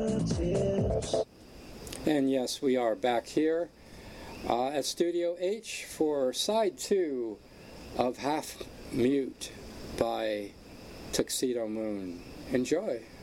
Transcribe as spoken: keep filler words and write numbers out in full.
And yes, we are back here uh, at Studio H for side two of Half Mute by Tuxedo Moon. Enjoy.